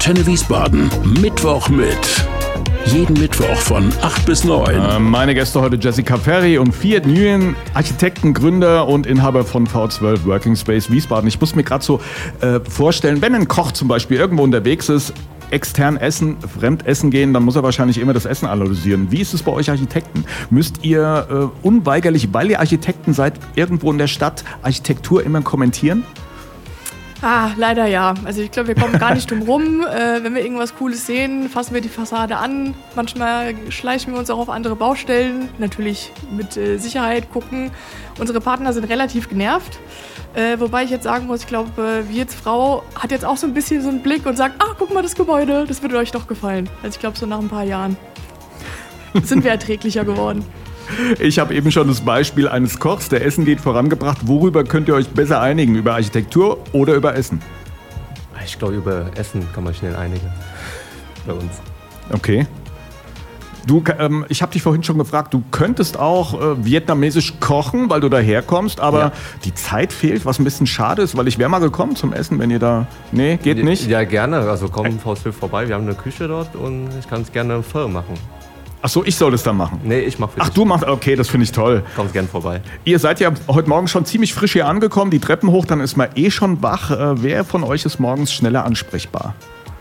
Antenne Wiesbaden. Mittwoch mit. Jeden Mittwoch von 8 bis 9. Meine Gäste heute Jessica Ferry und Fiat Nguyen, Architekten, Gründer und Inhaber von V12 Working Space Wiesbaden. Ich muss mir gerade so vorstellen, wenn ein Koch zum Beispiel irgendwo unterwegs ist, extern essen, fremd essen gehen, dann muss er wahrscheinlich immer das Essen analysieren. Wie ist es bei euch Architekten? Müsst ihr unweigerlich, weil ihr Architekten seid, irgendwo in der Stadt Architektur immer kommentieren? Leider ja. Also ich glaube, wir kommen gar nicht drum rum. Wenn wir irgendwas Cooles sehen, fassen wir die Fassade an. Manchmal schleichen wir uns auch auf andere Baustellen. Natürlich mit Sicherheit gucken. Unsere Partner sind relativ genervt. Wobei ich jetzt sagen muss, ich glaube, Wiets Frau hat jetzt auch so ein bisschen so einen Blick und sagt, guck mal das Gebäude, das würde euch doch gefallen. Also ich glaube, so nach ein paar Jahren sind wir erträglicher geworden. Ich habe eben schon das Beispiel eines Kochs, der Essen geht, vorangebracht. Worüber könnt ihr euch besser einigen? Über Architektur oder über Essen? Ich glaube, über Essen kann man schnell einigen. Bei uns. Okay. Ich habe dich vorhin schon gefragt, du könntest auch vietnamesisch kochen, weil du daherkommst, aber die Zeit fehlt, was ein bisschen schade ist, weil ich wäre mal gekommen zum Essen, wenn ihr da... Nee, geht nicht? Ja, gerne. Also komm V12 vorbei, wir haben eine Küche dort und ich kann es gerne Pho machen. Ach so, ich soll das dann machen? Nee, ich mache für dich. Ach, du machst, okay, das finde ich toll. Kommst gern vorbei. Ihr seid ja heute Morgen schon ziemlich frisch hier angekommen, die Treppen hoch, dann ist man schon wach. Wer von euch ist morgens schneller ansprechbar?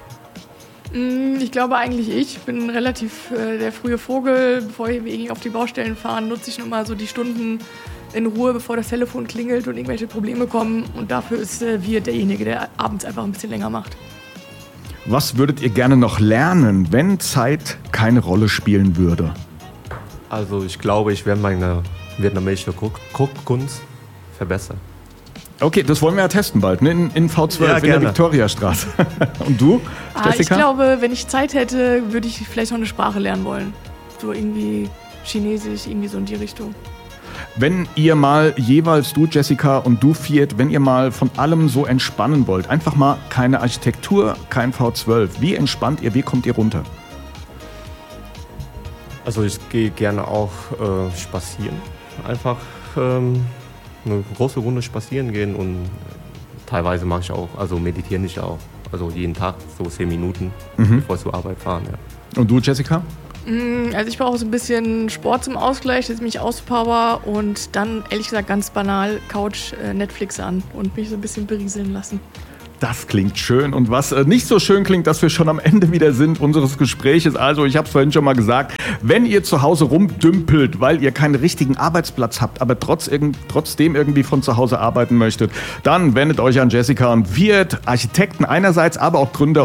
Ich glaube eigentlich ich bin relativ der frühe Vogel. Bevor wir irgendwie auf die Baustellen fahren, nutze ich nur mal so die Stunden in Ruhe, bevor das Telefon klingelt und irgendwelche Probleme kommen. Und dafür ist wir derjenige, der abends einfach ein bisschen länger macht. Was würdet ihr gerne noch lernen, wenn Zeit keine Rolle spielen würde? Also ich glaube, ich werde meine vietnamesische Kochkunst verbessern. Okay, das wollen wir ja testen bald, ne? In V12, ja, in der Viktoriastraße. Und du, Jessica? Ich glaube, wenn ich Zeit hätte, würde ich vielleicht noch eine Sprache lernen wollen. So irgendwie Chinesisch, irgendwie so in die Richtung. Wenn ihr mal jeweils, du Jessica und du Fiat, wenn ihr mal von allem so entspannen wollt, einfach mal keine Architektur, kein V12, wie entspannt ihr, wie kommt ihr runter? Also ich gehe gerne auch spazieren, einfach eine große Runde spazieren gehen und teilweise mache ich auch, also meditiere ich auch, also jeden Tag so 10 Minuten, bevor ich zur Arbeit fahre. Ja. Und du Jessica? Also ich brauche so ein bisschen Sport zum Ausgleich, das ist mich Auspower und dann, ehrlich gesagt, ganz banal, Couch, Netflix an und mich so ein bisschen berieseln lassen. Das klingt schön. Und was nicht so schön klingt, dass wir schon am Ende wieder sind unseres Gespräches. Also ich habe es vorhin schon mal gesagt, wenn ihr zu Hause rumdümpelt, weil ihr keinen richtigen Arbeitsplatz habt, aber trotzdem irgendwie von zu Hause arbeiten möchtet, dann wendet euch an Jessica und Fiat, Architekten einerseits, aber auch Gründer